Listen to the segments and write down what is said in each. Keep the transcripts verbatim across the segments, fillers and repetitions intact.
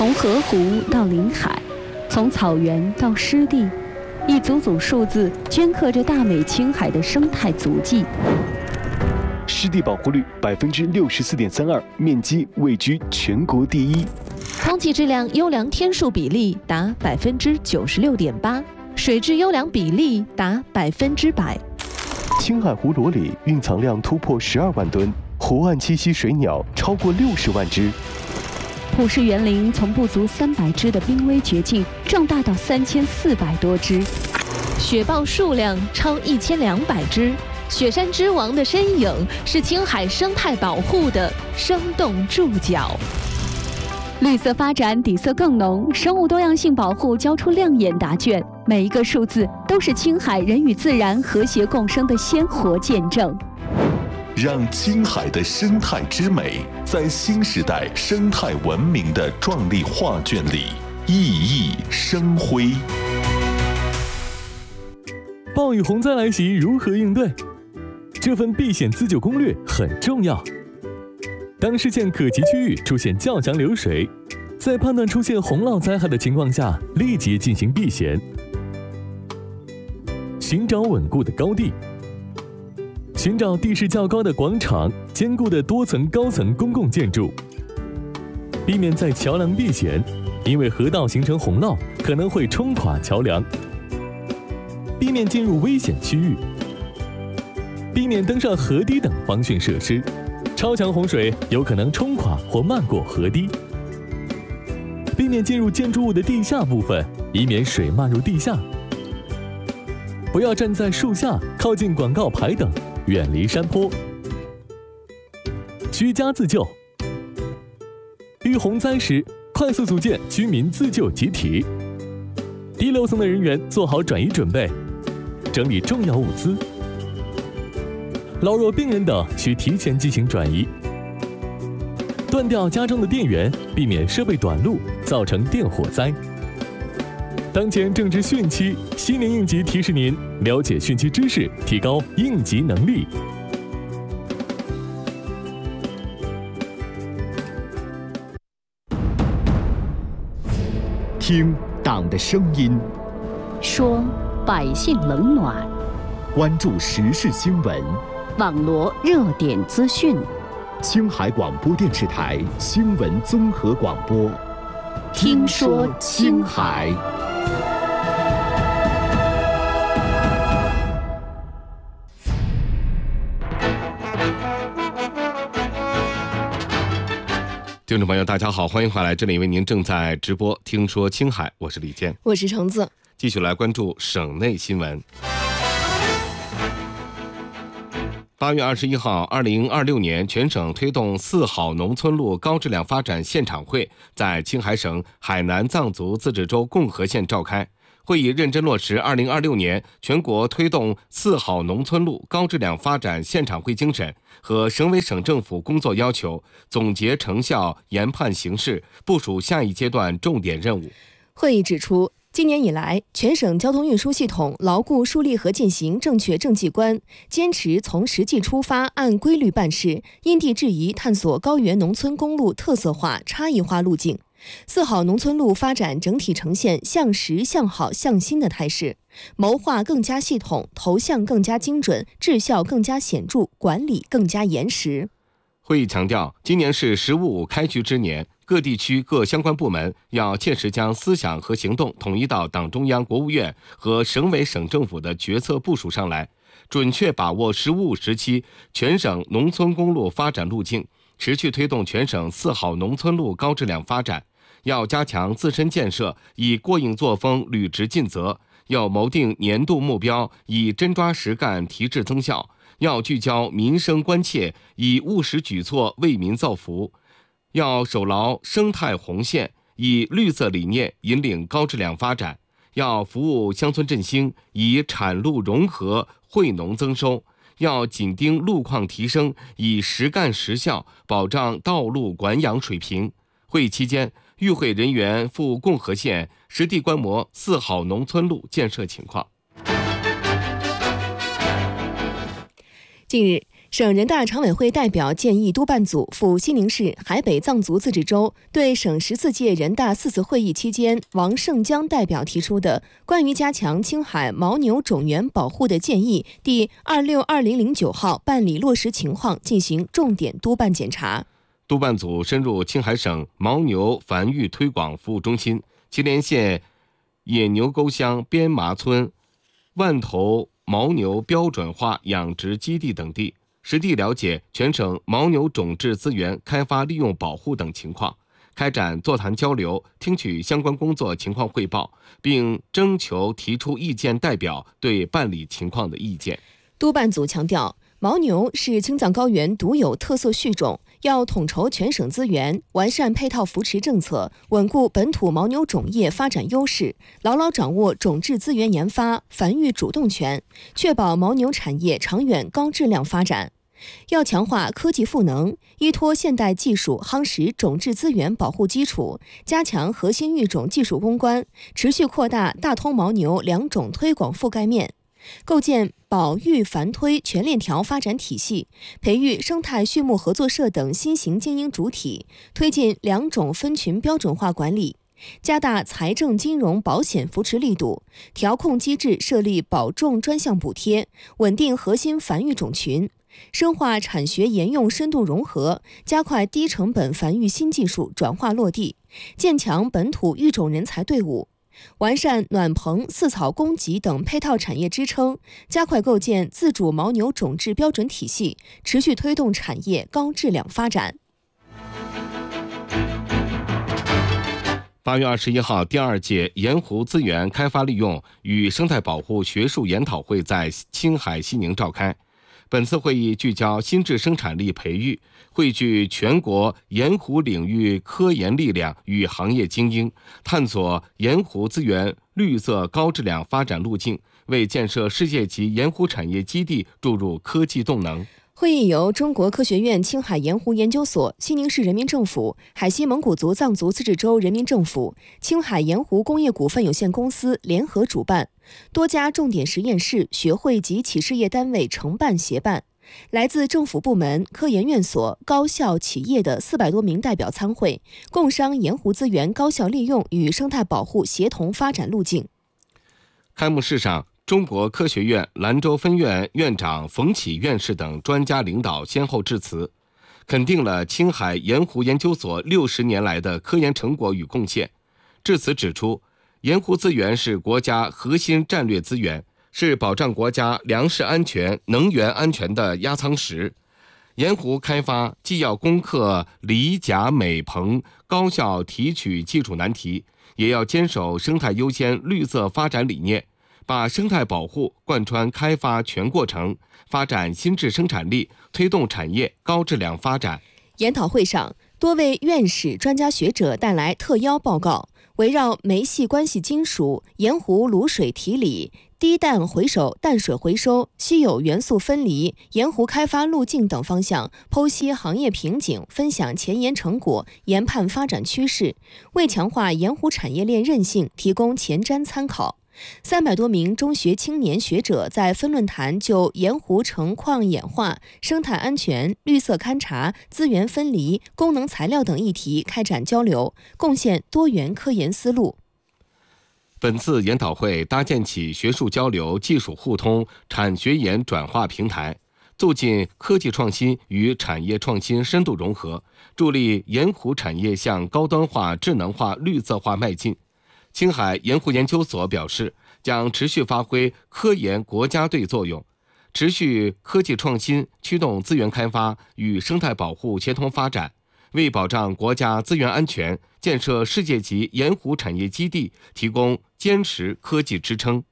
从河湖到临海，从草原到湿地，一组组数字镌刻着大美青海的生态足迹。 湿地保护率百分之六十四点三二，面积位居全国第一。 空气质量优良天数比例达百分之九十六点八，水质优良比例达百分之百。 青海湖裸里蕴藏量突破十二万吨，湖岸栖息水鸟超过六十万只。 普氏园林从不足三百只的濒危绝境壮大到三千四百多只， 雪豹数量超一千两百只。雪山之王的身影是青海生态保护的生动注脚。 绿色发展底色更浓，生物多样性保护交出亮眼答卷，每一个数字都是青海人与自然和谐共生的鲜活见证。 让青海的生态之美在新时代生态文明的壮丽画卷里熠熠生辉。 暴雨洪灾来袭，如何应对？这份避险自救攻略很重要。当视线可及区域出现较强流水，在判断出现洪涝灾害的情况下，立即进行避险。寻找稳固的高地，寻找地势较高的广场、坚固的多层高层公共建筑，避免在桥梁避险，因为河道形成洪涝可能会冲垮桥梁。避免进入危险区域，避免登上河堤等防汛设施，超强洪水有可能冲垮或漫过河堤。避免进入建筑物的地下部分，以免水漫入地下。不要站在树下、靠近广告牌等，远离山坡。居家自救，遇洪灾时，快速组建居民自救集体。低楼层的人员做好转移准备，整理重要物资。老弱病人等需提前进行转移。断掉家中的电源，避免设备短路，造成电火灾。当前正值汛期，西宁应急提示您了解汛期知识，提高应急能力。 听党的声音， 说百姓冷暖， 关注时事新闻， 网罗热点资讯。 青海广播电视台新闻综合广播， 听说青海。 听众朋友大家好，欢迎回来，这里为您正在直播听说青海，我是李健， 我是橙子。 继续来关注省内新闻。八月二十一号，二零二六年全省推动四好农村路高质量发展现场会在青海省海南藏族自治州共和县召开。会议认真落实二零二六年全国推动四好农村路高质量发展现场会精神和省委省政府工作要求，总结成效，研判形势，部署下一阶段重点任务。 会议指出，今年以来，全省交通运输系统牢固树立和践行正确政绩观，坚持从实际出发，按规律办事，因地制宜探索高原农村公路特色化、差异化路径。四好农村路发展整体呈现向实、向好、向新的态势，谋划更加系统，投向更加精准，质效更加显著，管理更加严实。 会议强调，今年是“十五五”开局之年，各地区各相关部门要切实将思想和行动统一到党中央、国务院和省委省政府的决策部署上来，准确把握“十五五”时期全省农村公路发展路径，持续推动全省四好农村路高质量发展。要加强自身建设，以过硬作风履职尽责；要谋定年度目标，以真抓实干提质增效；要聚焦民生关切，以务实举措为民造福；要守牢生态红线，以绿色理念引领高质量发展；要服务乡村振兴，以产路融合惠农增收；要紧盯路况提升，以实干实效保障道路管养水平。会议期间，与会人员赴共和县实地观摩四好农村路建设情况。 近日， 省人大常委会代表建议督办组赴西宁市海北藏族自治州，对省十四届人大四次会议期间王胜江代表提出的关于加强青海牦牛种源保护的建议第二六二零零九号办理落实情况进行重点督办检查。 督办组深入青海省牦牛繁育推广服务中心、祁连县野牛沟乡边麻村万头牦牛标准化养殖基地等地，实地了解全省牦牛种质资源开发利用保护等情况，开展座谈交流，听取相关工作情况汇报，并征求提出意见代表对办理情况的意见。 督办组强调，牦牛是青藏高原独有特色畜种，要统筹全省资源，完善配套扶持政策，稳固本土牦牛种业发展优势，牢牢掌握种质资源研发、繁育主动权，确保牦牛产业长远高质量发展。要强化科技赋能，依托现代技术夯实种质资源保护基础，加强核心育种技术攻关，持续扩大大通牦牛两种推广覆盖面，构建保育繁推全链条发展体系，培育生态畜牧合作社等新型经营主体，推进两种分群标准化管理，加大财政金融保险扶持力度，调控机制设立保种专项补贴，稳定核心繁育种群，深化产学研用深度融合，加快低成本繁育新技术转化落地，建强本土育种人才队伍，完善暖棚、饲草供给等配套产业支撑，加快构建自主牦牛种质标准体系，持续推动产业高质量发展。 八月二十一号，第二届盐湖资源开发利用与生态保护学术研讨会在青海西宁召开。本次会议聚焦新质生产力培育，汇聚全国盐湖领域科研力量与行业精英，探索盐湖资源绿色高质量发展路径，为建设世界级盐湖产业基地注入科技动能。 会议由中国科学院青海盐湖研究所、西宁市人民政府、海西蒙古族藏族自治州人民政府、青海盐湖工业股份有限公司联合主办，多家重点实验室、学会及企事业单位承办协办。来自政府部门、科研院所、高校、企业的四百多名代表参会，共商盐湖资源高效利用与生态保护协同发展路径。 开幕式上，中国科学院兰州分院院长冯启院士等专家领导先后致辞，肯定了青海盐湖研究所六十年来的科研成果与贡献。致辞指出，盐湖资源是国家核心战略资源，是保障国家粮食安全、能源安全的压舱石。盐湖开发既要攻克锂钾镁硼高效提取基础难题，也要坚守生态优先、绿色发展理念，把生态保护贯穿开发全过程，发展新质生产力，推动产业高质量发展。 研讨会上，多位院士、专家学者带来特邀报告，围绕煤系关系金属、盐湖卤水提锂、低氮回收、淡水回收、稀有元素分离、盐湖开发路径等方向，剖析行业瓶颈，分享前沿成果，研判发展趋势，为强化盐湖产业链韧性提供前瞻参考。三百多名中学青年学者在分论坛就盐湖成矿演化、生态安全、绿色勘察、资源分离、功能材料等议题开展交流，贡献多元科研思路。 本次研讨会搭建起学术交流、技术互通、产学研转化平台，促进科技创新与产业创新深度融合，助力盐湖产业向高端化、智能化、绿色化迈进。青海盐湖研究所表示，将持续发挥科研国家队作用，持续科技创新，驱动资源开发与生态保护协同发展，为保障国家资源安全、建设世界级盐湖产业基地提供坚实科技支撑。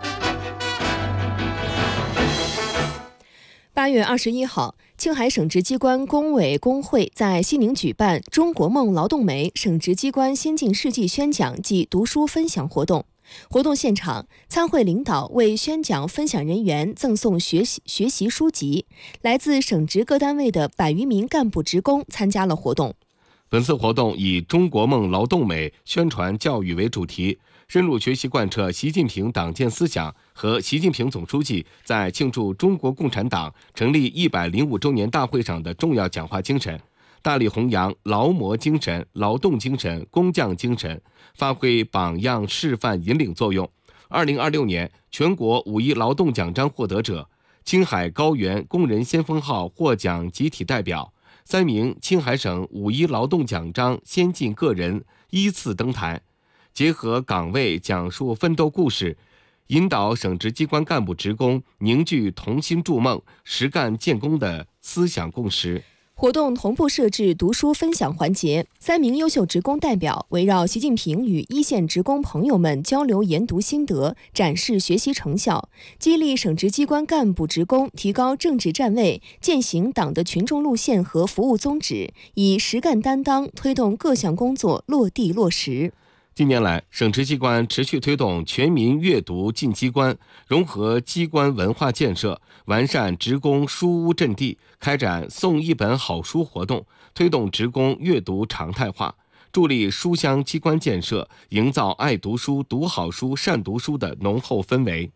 八月二十一号，青海省直机关工委工会在西宁举办“中国梦劳动媒”省直机关先进事迹宣讲暨读书分享活动。活动现场，参会领导为宣讲分享人员赠送学习学习书籍，来自省直各单位的百余名干部职工参加了活动。 本次活动以中国梦劳动美宣传教育为主题，深入学习贯彻习近平党建思想和习近平总书记在庆祝中国共产党成立一百零五周年大会上的重要讲话精神，大力弘扬劳模精神、劳动精神、工匠精神，发挥榜样示范引领作用。二零二六年全国五一劳动奖章获得者，青海高原工人先锋号获奖集体代表，三名青海省五一劳动奖章先进个人依次登台，结合岗位讲述奋斗故事，引导省直机关干部职工凝聚同心筑梦、实干建功的思想共识。 活动同步设置读书分享环节，三名优秀职工代表围绕习近平与一线职工朋友们交流研读心得，展示学习成效，激励省直机关干部职工提高政治站位，践行党的群众路线和服务宗旨，以实干担当推动各项工作落地落实。 近年来，省直机关持续推动全民阅读进机关，融合机关文化建设，完善职工书屋阵地，开展送一本好书活动，推动职工阅读常态化，助力书香机关建设，营造爱读书、读好书、善读书的浓厚氛围。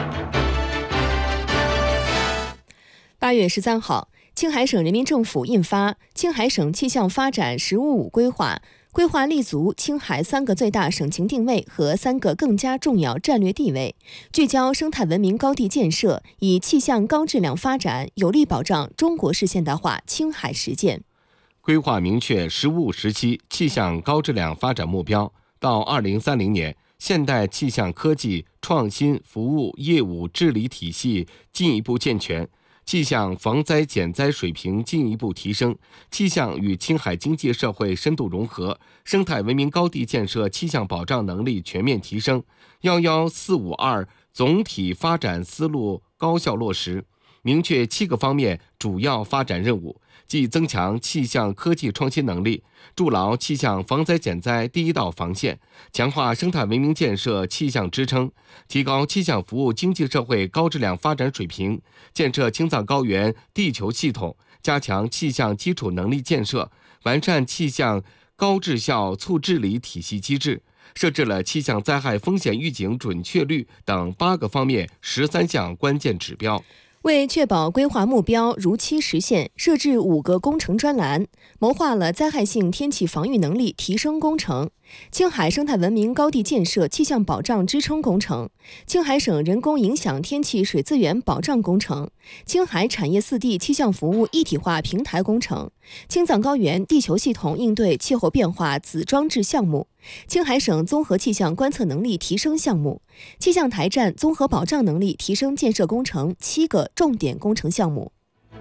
八月十三号，青海省人民政府印发《青海省气象发展“十五五”规划》。规划立足青海三个最大省情定位和三个更加重要战略地位，聚焦生态文明高地建设，以气象高质量发展有力保障中国式现代化青海实践。 规划明确“十五五”时期气象高质量发展目标，到二零三零年，现代气象科技创新服务业务治理体系进一步健全，气象防灾减灾水平进一步提升，气象与青海经济社会深度融合，生态文明高地建设气象保障能力全面提升，幺幺四五二总体发展思路高效落实，明确七个方面主要发展任务，即增强气象科技创新能力，筑牢气象防灾减灾第一道防线，强化生态文明建设气象支撑，提高气象服务经济社会高质量发展水平，建设青藏高原地球系统，加强气象基础能力建设，完善气象高质效促治理体系机制，设置了气象灾害风险预警准确率等八个方面十三项关键指标。 为确保规划目标如期实现，设置五个工程专栏，谋划了灾害性天气防御能力提升工程、青海生态文明高地建设气象保障支撑工程、青海省人工影响天气水资源保障工程、青海产业四地气象服务一体化平台工程、青藏高原地球系统应对气候变化子装置项目、青海省综合气象观测能力提升项目、气象台站综合保障能力提升建设工程七个重点工程项目。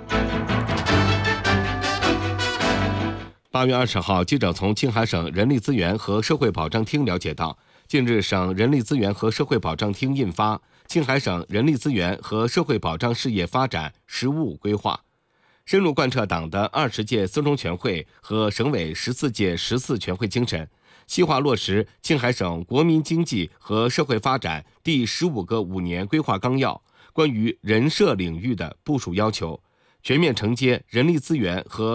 八月二十号，记者从青海省人力资源和社会保障厅了解到，近日省人力资源和社会保障厅印发《青海省人力资源和社会保障事业发展“十五五”规划》，深入贯彻党的二十届四中全会和省委十四届十四全会精神，细化落实青海省国民经济和社会发展第十五个五年规划纲要关于人社领域的部署要求，全面承接人力资源和